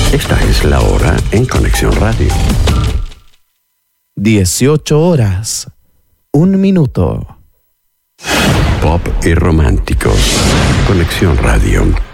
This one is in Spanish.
Esta es la hora en Conexión Radio. 18 horas, 1 minuto. Pop y romántico. Conexión Radio.